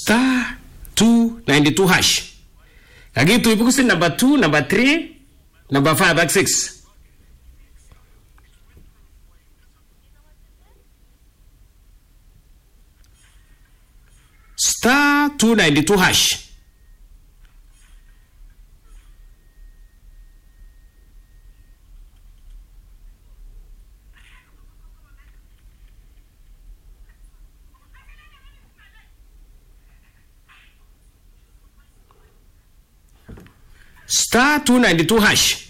*292 hash. Kagitu ibukusi number 2, number 3, number 5 ak 6. *292 hash. *292 hash.